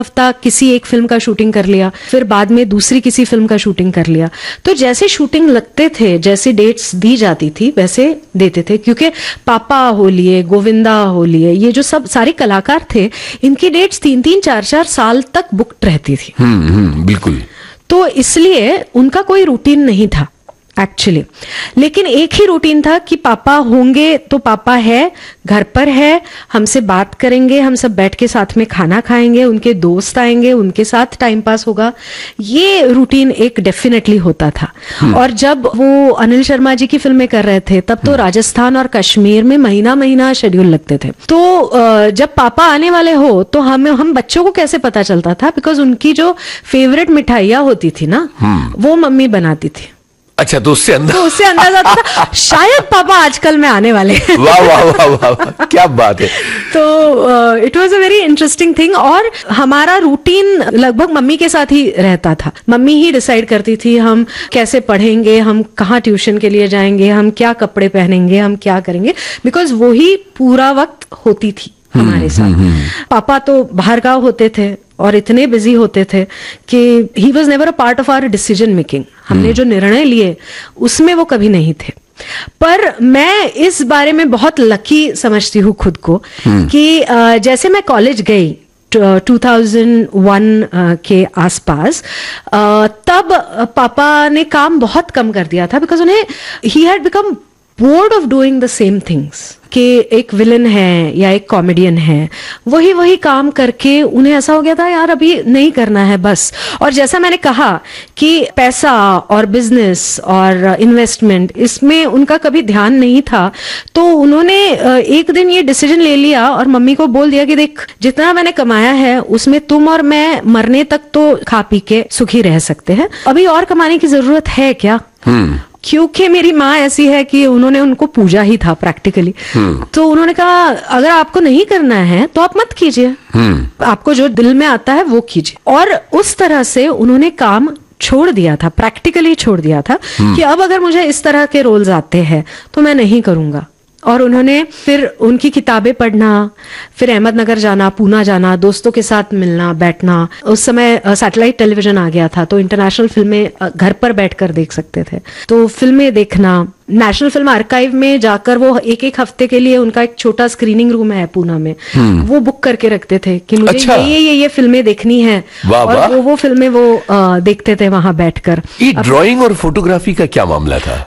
हफ्ता किसी एक फिल्म का शूटिंग कर लिया, फिर बाद में दूसरी किसी फिल्म का शूटिंग कर लिया। तो जैसे शूटिंग लगते थे, जैसे डेट्स दी जाती थी वैसे देते थे, क्योंकि पापा हो लिए, गोविंदा हो लिए, ये जो सब सारे कलाकार थे, इनकी डेट्स 3-3, 4-4 साल तक बुक्ड रहती थी। बिल्कुल। तो इसलिए उनका कोई रूटीन नहीं था एक्चुअली, लेकिन एक ही रूटीन था कि पापा होंगे तो पापा है, घर पर है, हमसे बात करेंगे, हम सब बैठ के साथ में खाना खाएंगे, उनके दोस्त आएंगे, उनके साथ टाइम पास होगा। ये रूटीन एक डेफिनेटली होता था। और जब वो अनिल शर्मा जी की फिल्में कर रहे थे तब तो राजस्थान और कश्मीर में महीना महीना शेड्यूल लगते थे। तो जब पापा आने वाले हो तो हम बच्चों को कैसे पता चलता था, बिकॉज उनकी जो फेवरेट मिठाइयाँ होती थी ना, वो मम्मी बनाती थी। अच्छा, तो उससे अंदाजा था शायद पापा आजकल में आने वाले हैं। वाह वाह वाह वाह, क्या बात है। तो it was a very interesting thing. और हमारा रूटीन लगभग मम्मी के साथ ही रहता था। मम्मी ही डिसाइड करती थी हम कैसे पढ़ेंगे, हम कहाँ ट्यूशन के लिए जाएंगे, हम क्या कपड़े पहनेंगे, हम क्या करेंगे, बिकॉज वो ही पूरा वक्त होती थी हमारे साथ। पापा तो बाहर गाँव होते थे और इतने बिजी होते थे कि he was never a part of our decision making. हमने जो निर्णय लिए उसमें वो कभी नहीं थे। पर मैं इस बारे में बहुत लकी समझती हूँ खुद को कि जैसे मैं कॉलेज गई 2001 के आसपास, तब पापा ने काम बहुत कम कर दिया था, बिकॉज उन्हें he had become board of doing the same things. कि एक विलन है या एक कॉमेडियन है, वही काम करके उन्हें ऐसा हो गया था यार अभी नहीं करना है बस। और जैसा मैंने कहा कि पैसा और बिजनेस और इन्वेस्टमेंट, इसमें उनका कभी ध्यान नहीं था। तो उन्होंने एक दिन ये डिसीजन ले लिया और मम्मी को बोल दिया कि देख, जितना मैंने कमाया है उसमें तुम और मैं मरने तक तो खा पी के सुखी रह सकते हैं, अभी और कमाने की जरूरत है क्या। क्योंकि मेरी माँ ऐसी है कि उन्होंने उनको पूजा ही था प्रैक्टिकली। तो उन्होंने कहा अगर आपको नहीं करना है तो आप मत कीजिए, आपको जो दिल में आता है वो कीजिए। और उस तरह से उन्होंने काम छोड़ दिया था, प्रैक्टिकली छोड़ दिया था कि अब अगर मुझे इस तरह के रोल्स आते हैं तो मैं नहीं करूंगा। और उन्होंने फिर उनकी किताबें पढ़ना, फिर अहमदनगर जाना, पूना जाना, दोस्तों के साथ मिलना बैठना। उस समय सैटेलाइट टेलीविजन आ गया था तो इंटरनेशनल फिल्में घर पर बैठकर देख सकते थे। तो फिल्में देखना, नेशनल फिल्म आर्काइव में जाकर वो एक हफ्ते के लिए उनका एक छोटा स्क्रीनिंग रूम है पूना में, वो बुक करके रखते थे कि मुझे अच्छा। ये फिल्में देखनी है। और वो फिल्में वो देखते थे वहां बैठकर। ड्राइंग और फोटोग्राफी का क्या मामला था?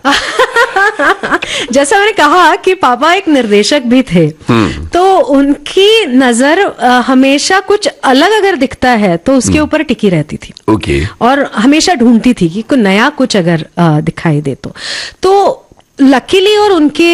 जैसा मैंने कहा कि पापा एक निर्देशक भी थे, तो उनकी नजर हमेशा कुछ अलग अगर दिखता है तो उसके ऊपर टिकी रहती थी। ओके। और हमेशा ढूंढती थी कि कोई नया कुछ अगर दिखाई दे तो लकीली और उनके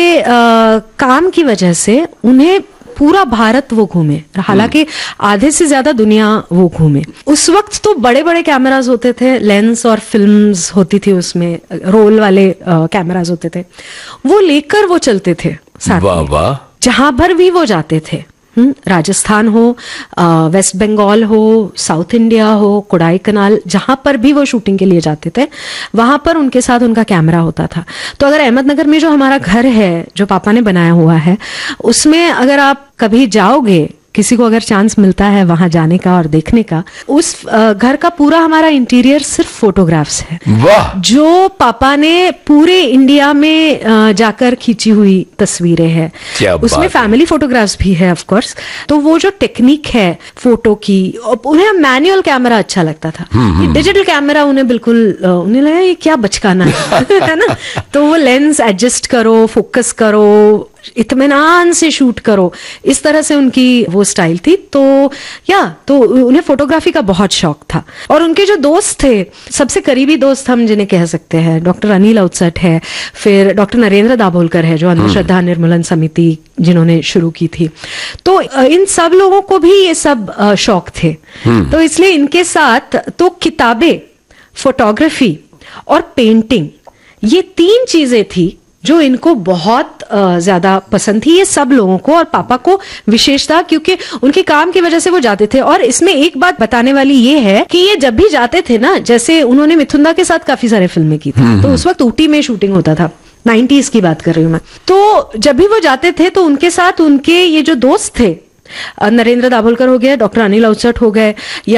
काम की वजह से उन्हें पूरा भारत वो घूमे, हालांकि आधे से ज्यादा दुनिया वो घूमे। उस वक्त तो बड़े बड़े कैमरास होते थे, लेंस और फिल्म्स होती थी, उसमें रोल वाले कैमरास होते थे, वो लेकर वो चलते थे साथ में जहां भर भी वो जाते थे। राजस्थान हो, वेस्ट बंगाल हो, साउथ इंडिया हो, कोडाई कनाल, जहां पर भी वो शूटिंग के लिए जाते थे वहां पर उनके साथ उनका कैमरा होता था। तो अगर अहमदनगर में जो हमारा घर है जो पापा ने बनाया हुआ है, उसमें अगर आप कभी जाओगे, किसी को अगर चांस मिलता है वहां जाने का और देखने का, उस घर का पूरा हमारा इंटीरियर सिर्फ फोटोग्राफ्स है। वाह! जो पापा ने पूरे इंडिया में जाकर खींची हुई तस्वीरें हैं। उसमें फैमिली फोटोग्राफ्स भी है ऑफ कोर्स। तो वो जो टेक्निक है फोटो की, उन्हें मैनुअल कैमरा अच्छा लगता था। डिजिटल कैमरा उन्हें बिल्कुल, उन्हें लगा ये क्या बचकाना है ना। तो वो लेंस एडजस्ट करो, फोकस करो, इत्मीनान से शूट करो, इस तरह से उनकी वो स्टाइल थी। तो उन्हें फोटोग्राफी का बहुत शौक था। और उनके जो दोस्त थे, सबसे करीबी दोस्त हम जिन्हें कह सकते हैं, डॉक्टर अनिल अवचट है, फिर डॉक्टर नरेंद्र दाभोलकर है जो अंधश्रद्धा निर्मूलन समिति जिन्होंने शुरू की थी। तो इन सब लोगों को भी ये सब शौक थे। तो इसलिए इनके साथ तो किताबें, फोटोग्राफी और पेंटिंग, ये 3 चीजें थी जो इनको बहुत ज्यादा पसंद थी, ये सब लोगों को। और पापा को विशेषता, क्योंकि उनके काम की वजह से वो जाते थे। और इसमें एक बात बताने वाली ये है कि ये जब भी जाते थे ना, जैसे उन्होंने मिथुंदा के साथ काफी सारे फिल्में की थी, तो उस वक्त ऊटी में शूटिंग होता था, 90s की बात कर रही हूँ मैं। तो जब भी वो जाते थे तो उनके साथ उनके ये जो दोस्त थे नरेंद्र दाभोलकर हो गए, डॉक्टर अनिल अवचट हो गए, या